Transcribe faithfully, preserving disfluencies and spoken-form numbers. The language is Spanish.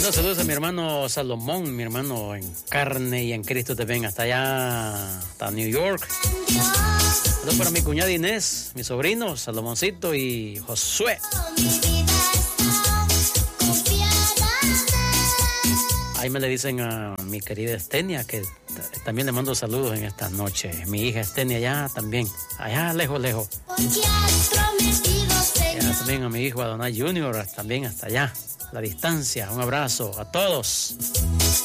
Bueno, saludos a mi hermano Salomón, mi hermano en carne y en Cristo te ven hasta allá, hasta New York. Saludos para mi cuñada Inés, mi sobrino Salomoncito y Josué. Ahí me le dicen a mi querida Estenia que t- también le mando saludos en esta noche. Mi hija Estenia allá también, allá lejos, lejos. Ya también a mi hijo Adonai Junior, también hasta allá, la distancia. Un abrazo a todos.